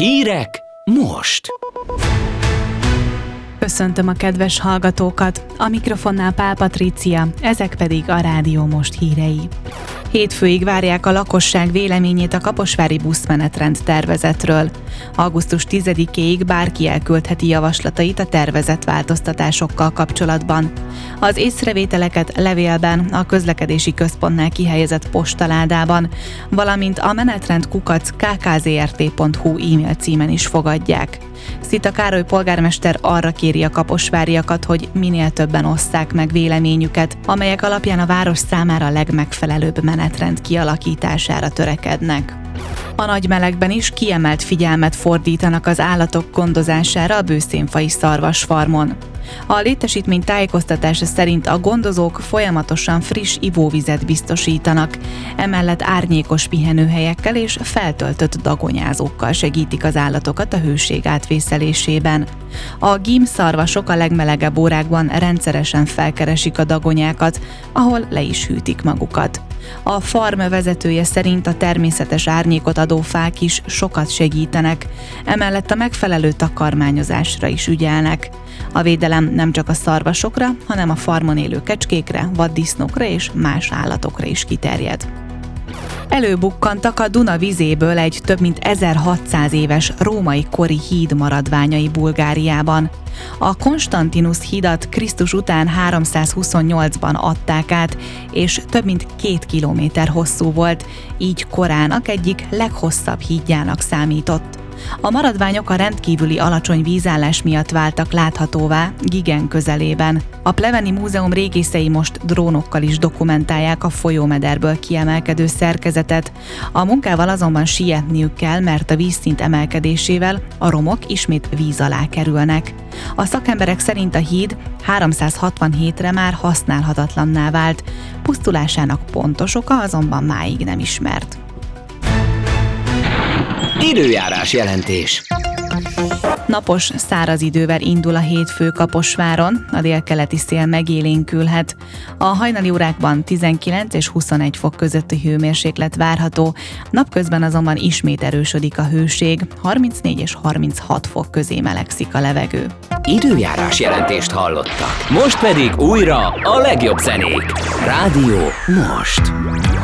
Hírek most! Köszöntöm a kedves hallgatókat, a mikrofonnál Pál Patrícia, ezek pedig a Rádió Most hírei. Hétfőig várják a lakosság véleményét a kaposvári buszmenetrend tervezetről. Augusztus 10-éig bárki elküldheti javaslatait a tervezett változtatásokkal kapcsolatban. Az észrevételeket levélben, a közlekedési központnál kihelyezett postaládában, valamint a menetrend@kkzrt.hu e-mail címen is fogadják. Szita Károly polgármester arra kéri a kaposváriakat, hogy minél többen osszák meg véleményüket, amelyek alapján a város számára a legmegfelelőbb menetrend kialakítására törekednek. A nagy melegben is kiemelt figyelmet fordítanak az állatok gondozására a bőszénfai szarvasfarmon. A létesítmény tájékoztatása szerint a gondozók folyamatosan friss ivóvizet biztosítanak, emellett árnyékos pihenőhelyekkel és feltöltött dagonyázókkal segítik az állatokat a hőség átvészelésében. A gímszarvasok a legmelegebb órákban rendszeresen felkeresik a dagonyákat, ahol le is hűtik magukat. A farm vezetője szerint a természetes árnyékot adó fák is sokat segítenek, emellett a megfelelő takarmányozásra is ügyelnek. A védelem nem csak a szarvasokra, hanem a farmon élő kecskékre, vaddisznókra és más állatokra is kiterjed. Előbukkantak a Duna vizéből egy több mint 1600 éves római kori híd maradványai Bulgáriában. A Konstantinus hídat Krisztus után 328-ban adták át, és több mint 2 kilométer hosszú volt, így korának egyik leghosszabb hídjának számított. A maradványok a rendkívüli alacsony vízállás miatt váltak láthatóvá Gigen közelében. A Pleveni Múzeum régészei most drónokkal is dokumentálják a folyómederből kiemelkedő szerkezetet. A munkával azonban sietniük kell, mert a vízszint emelkedésével a romok ismét víz alá kerülnek. A szakemberek szerint a híd 367-re már használhatatlanná vált, pusztulásának pontos oka azonban máig nem ismert. Időjárás jelentés. Napos, száraz idővel indul a hétfő Kaposváron, a délkeleti szél megélénkülhet. A hajnali órákban 19 és 21 fok közötti hőmérséklet várható, napközben azonban ismét erősödik a hőség, 34 és 36 fok közé melegszik a levegő. Időjárás jelentést hallottak. Most pedig újra a legjobb zenék. Rádió Most.